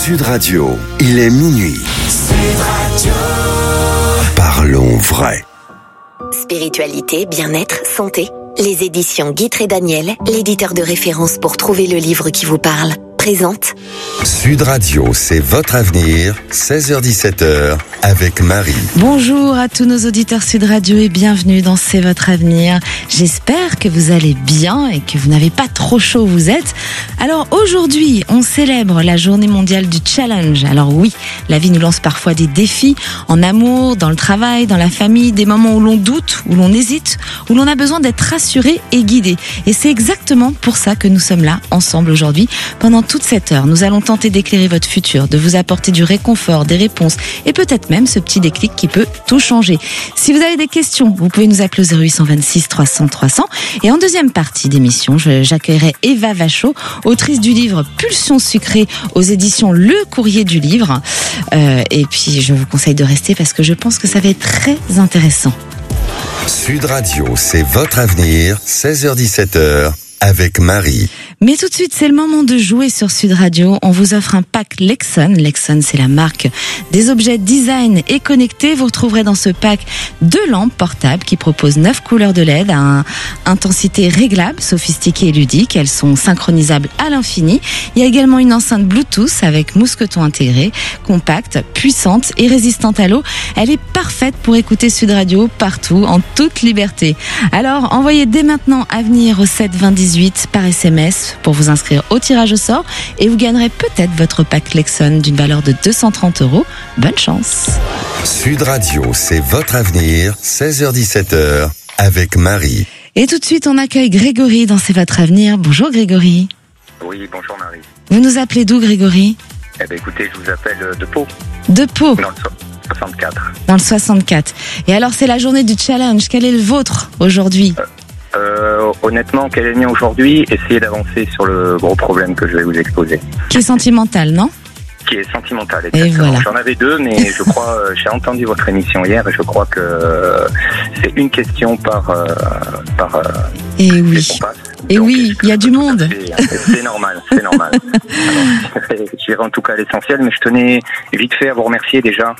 Sud Radio, il est minuit. Sud Radio. Parlons vrai. Spiritualité, bien-être, santé. Les éditions Guittre et Daniel, l'éditeur de référence pour trouver le livre qui vous parle, présente Sud Radio, c'est votre avenir, 16h-17h, avec Marie. Bonjour à tous nos auditeurs Sud Radio et bienvenue dans C'est votre avenir. J'espère que vous allez bien et que vous n'avez pas trop chaud où vous êtes. Alors aujourd'hui, on célèbre la journée mondiale du challenge. Alors oui, la vie nous lance parfois des défis, en amour, dans le travail, dans la famille, des moments où l'on doute, où l'on hésite, où l'on a besoin d'être rassuré et guidé. Et c'est exactement pour ça que nous sommes là, ensemble aujourd'hui, pendant toute cette heure. Nous allons tenter d'éclairer votre futur, de vous apporter du réconfort, des réponses et peut-être même ce petit déclic qui peut tout changer. Si vous avez des questions, vous pouvez nous appeler au 0826 300 300. Et en deuxième partie d'émission, j'accueillerai Eva Vachot, autrice du livre Pulsion sucrée aux éditions Le Courrier du Livre. Et puis je vous conseille de rester parce que je pense que ça va être très intéressant. Sud Radio, c'est votre avenir, 16h-17h, avec Marie. Mais tout de suite, c'est le moment de jouer sur Sud Radio. On vous offre un pack Lexon. Lexon, c'est la marque des objets design et connectés. Vous retrouverez dans ce pack 2 lampes portables qui proposent 9 couleurs de LED à intensité réglable, sophistiquée et ludique. Elles sont synchronisables à l'infini. Il y a également une enceinte Bluetooth avec mousqueton intégré, compacte, puissante et résistante à l'eau. Elle est parfaite pour écouter Sud Radio partout, en toute liberté. Alors, envoyez dès maintenant Avenir au 7 20 18 par SMS pour vous inscrire au tirage au sort et vous gagnerez peut-être votre pack Lexon d'une valeur de 230 €. Bonne chance. Sud Radio, c'est votre avenir, 16h-17h, avec Marie. Et tout de suite, on accueille Grégory dans C'est votre avenir. Bonjour Grégory. Oui, bonjour Marie. Vous nous appelez d'où Grégory ? Eh bien écoutez, je vous appelle de Pau. De Pau. Dans le 64. Dans le 64. Et alors, c'est la journée du challenge. Quel est le vôtre aujourd'hui ? Honnêtement, quel est le mien aujourd'hui ? Essayez d'avancer sur le gros problème que je vais vous exposer. Qui est sentimental, non ? Qui est sentimental, exactement. Voilà. J'en avais 2, mais je crois, j'ai entendu votre émission hier et je crois que c'est une question par Et oui. Et donc, oui, il y a du monde. C'est normal, c'est normal. Alors, j'irai en tout cas à l'essentiel, mais je tenais vite fait à vous remercier déjà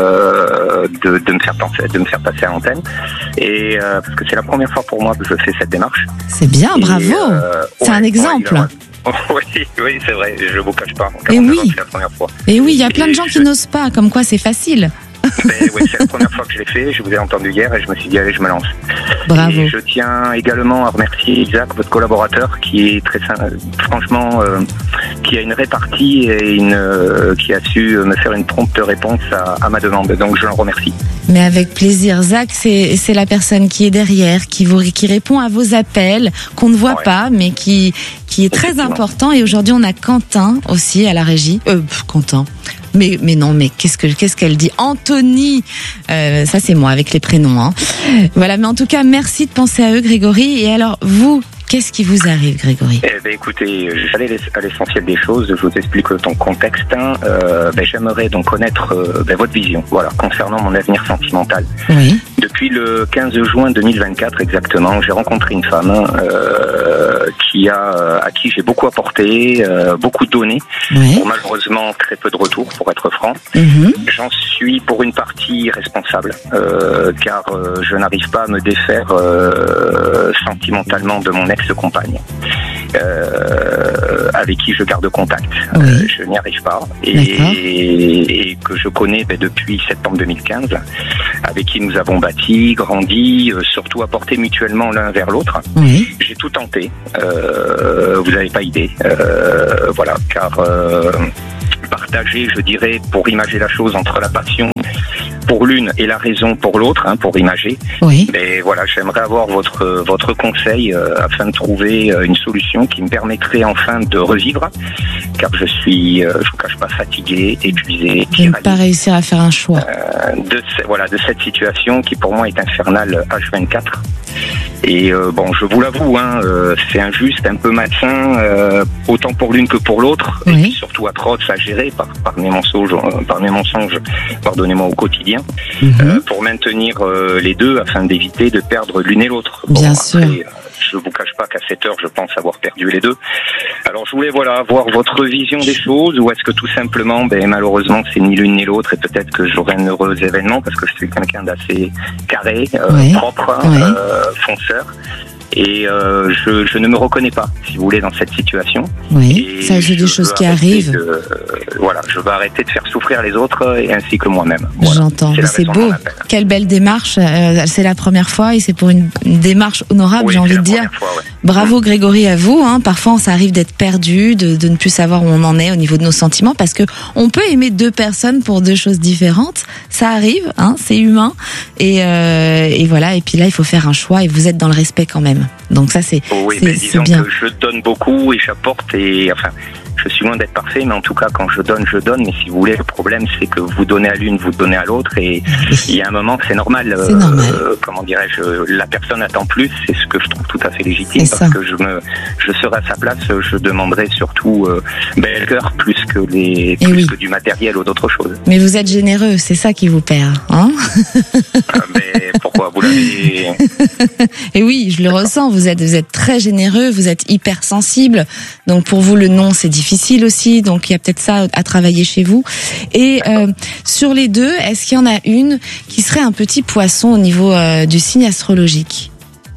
de me faire passer à l'antenne, et parce que c'est la première fois pour moi que je fais cette démarche. C'est bien, bravo. C'est un exemple. Oui, c'est vrai, je vous cache pas. Et oui. C'est la première fois. Et oui, il y a plein de gens qui n'osent pas, comme quoi c'est facile. Ben, oui, c'est la première fois que je l'ai fait, je vous ai entendu hier et je me suis dit allez, je me lance. Bravo. Et je tiens également à remercier Isaac, votre collaborateur, qui est très franchement qui a une répartie et qui a su me faire une prompte réponse à ma demande. Donc je l'en remercie. Mais avec plaisir. Zach, c'est la personne qui est derrière, qui répond à vos appels, qu'on ne voit pas, mais qui est très important. Et aujourd'hui, on a Quentin aussi à la régie. Quentin. Mais non, mais qu'est-ce qu'elle dit ? Anthony, ça c'est moi avec les prénoms. Hein. Voilà, mais en tout cas, merci de penser à eux, Grégory. Et alors, vous, qu'est-ce qui vous arrive, Grégory ? Eh ben, écoutez, j'allais à l'essentiel des choses. Je vous explique ton contexte. J'aimerais donc connaître votre vision, voilà, concernant mon avenir sentimental. Oui. Depuis le 15 juin 2024 exactement, j'ai rencontré une femme à qui j'ai beaucoup apporté, beaucoup donné, pour malheureusement très peu de retour, pour être franc. J'en suis pour une partie responsable, car je n'arrive pas à me défaire sentimentalement de mon ex-compagne, avec qui je garde contact. Je n'y arrive pas, et que je connais depuis septembre 2015, avec qui nous avons bâti, grandi, surtout apporté mutuellement l'un vers l'autre. J'ai tout tenté, vous n'avez pas idée, voilà, car partager, je dirais, pour imager la chose entre la passion pour l'une et la raison pour l'autre, pour imager. Mais voilà, j'aimerais avoir votre conseil afin de trouver une solution qui me permettrait enfin de revivre, car je suis, je vous cache pas, fatigué, épuisé, de ne pas réussir à faire un choix. De cette situation qui pour moi est infernale H24. Et je vous l'avoue, c'est injuste, un peu malsain, autant pour l'une que pour l'autre, et puis surtout atroce à gérer par mes mensonges, pardonnez-moi, au quotidien, pour maintenir les deux afin d'éviter de perdre l'une et l'autre. Bien sûr. je vous cache pas qu'à cette heure, je pense avoir perdu les deux. Alors je voulais voir votre vision des choses, ou est-ce que tout simplement, malheureusement, c'est ni l'une ni l'autre, et peut-être que j'aurai un heureux événement parce que je suis quelqu'un d'assez carré, propre, fonceur. Et je ne me reconnais pas, si vous voulez, dans cette situation. Oui, et ça, c'est des choses qui arrivent. Je veux arrêter de faire souffrir les autres et ainsi que moi-même. Voilà. J'entends, c'est beau. Quelle belle démarche. C'est la première fois et c'est pour une démarche honorable, j'ai envie de dire. Fois, Bravo Grégory à vous. Parfois, ça arrive d'être perdu, de ne plus savoir où on en est au niveau de nos sentiments, parce que on peut aimer deux personnes pour deux choses différentes. Ça arrive, c'est humain. Et voilà. Et puis là, il faut faire un choix et vous êtes dans le respect quand même. Donc ça, c'est disons bien. Que je donne beaucoup et j'apporte et je suis loin d'être parfait, mais en tout cas, quand je donne. Mais si vous voulez, le problème, c'est que vous donnez à l'une, vous donnez à l'autre, et il y a un moment, c'est normal. Comment dirais-je, la personne attend plus, c'est ce que je trouve tout à fait légitime, parce que je serai à sa place, je demanderai surtout le cœur plus que du matériel ou d'autres choses. Mais vous êtes généreux, c'est ça qui vous perd, Mais pourquoi vous l'avez? Et oui, je le ressens. Vous êtes très généreux, vous êtes hyper sensible. Donc pour vous, le non, c'est difficile aussi. Donc il y a peut-être ça à travailler chez vous. Et sur les deux, est-ce qu'il y en a une qui serait un petit poisson au niveau du signe astrologique?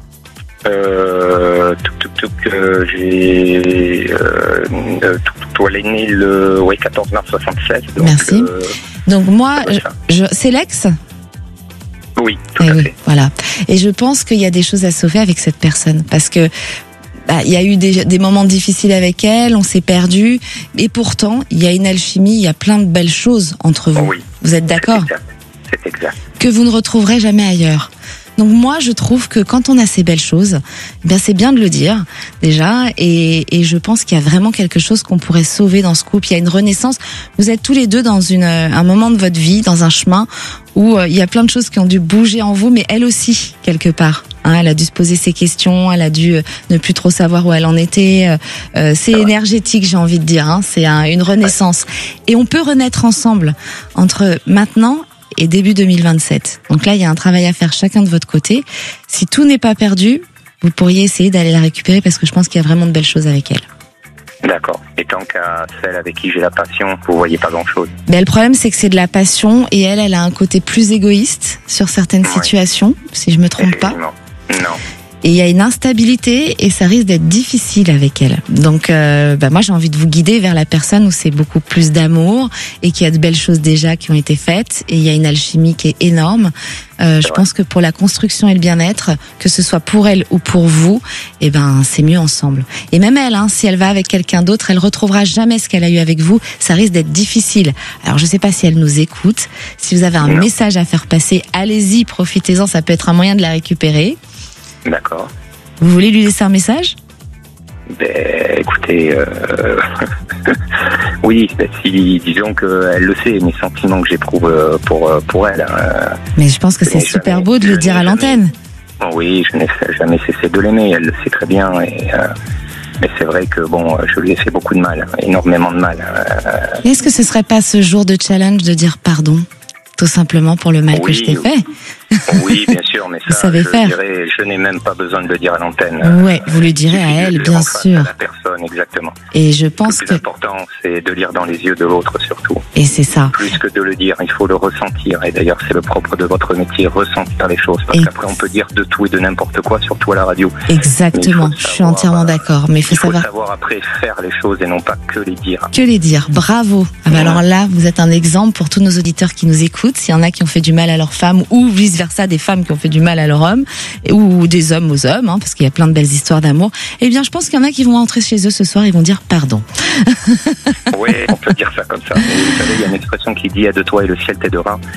Toi, elle est née le 14 mars 76. Donc, merci. Donc moi, c'est l'ex? Oui, tout à fait. Voilà. Et je pense qu'il y a des choses à sauver avec cette personne, parce que il y a eu des moments difficiles avec elle, on s'est perdu, et pourtant il y a une alchimie, il y a plein de belles choses entre vous. Oui. Vous êtes d'accord? C'est exact. Que vous ne retrouverez jamais ailleurs. Donc moi, je trouve que quand on a ces belles choses, c'est bien de le dire déjà, et je pense qu'il y a vraiment quelque chose qu'on pourrait sauver dans ce couple. Il y a une renaissance. Vous êtes tous les deux dans un moment de votre vie, dans un chemin où il y a plein de choses qui ont dû bouger en vous, mais elle aussi quelque part. Elle a dû se poser ses questions, elle a dû ne plus trop savoir où elle en était. C'est énergétique, j'ai envie de dire. C'est une renaissance, et on peut renaître ensemble entre maintenant et début 2027. Donc là, il y a un travail à faire chacun de votre côté. Si tout n'est pas perdu, vous pourriez essayer d'aller la récupérer, parce que je pense qu'il y a vraiment de belles choses avec elle. D'accord. Et tant qu'à celle avec qui j'ai la passion, vous voyez pas grand-chose. Le problème, c'est que c'est de la passion, et elle a un côté plus égoïste sur certaines situations, si je me trompe pas. Non. Et il y a une instabilité, et ça risque d'être difficile avec elle. Donc, moi, j'ai envie de vous guider vers la personne où c'est beaucoup plus d'amour, et qu'il y a de belles choses déjà qui ont été faites, et il y a une alchimie qui est énorme. Je pense que pour la construction et le bien-être, que ce soit pour elle ou pour vous, c'est mieux ensemble. Et même elle, si elle va avec quelqu'un d'autre, elle retrouvera jamais ce qu'elle a eu avec vous. Ça risque d'être difficile. Alors, je sais pas si elle nous écoute. Si vous avez un message à faire passer, allez-y, profitez-en. Ça peut être un moyen de la récupérer. D'accord. Vous voulez lui laisser un message? Écoutez, oui, disons qu'elle le sait, mes sentiments que j'éprouve pour elle. Mais je pense que c'est super beau de le dire à l'antenne. Oui, je n'ai jamais cessé de l'aimer, elle le sait très bien. Mais c'est vrai que je lui ai fait beaucoup de mal, énormément de mal. Est-ce que ce serait pas ce jour de challenge de dire pardon, tout simplement pour le mal que je t'ai fait? Oui, bien sûr, mais ça, je n'ai même pas besoin de le dire à l'antenne. Ouais, vous le direz à elle, bien sûr. À la personne, exactement. Et je pense que le plus important, c'est de lire dans les yeux de l'autre, surtout. Et c'est ça. Plus que de le dire, il faut le ressentir. Et d'ailleurs, c'est le propre de votre métier, ressentir les choses. Parce qu'après, on peut dire de tout et de n'importe quoi, surtout à la radio. Exactement, je suis entièrement d'accord. Mais il faut savoir après faire les choses et non pas que les dire. Que les dire, bravo. Alors là, vous êtes un exemple pour tous nos auditeurs qui nous écoutent. S'il y en a qui ont fait du mal à leur femme, ou vice-versa, des femmes qui ont fait du mal à leur homme, ou des hommes aux hommes, parce qu'il y a plein de belles histoires d'amour, je pense qu'il y en a qui vont rentrer chez eux ce soir, ils vont dire pardon. Oui, on peut dire ça comme ça. Mais vous savez, il y a une expression qui dit « Aide-toi et le ciel t'aidera ».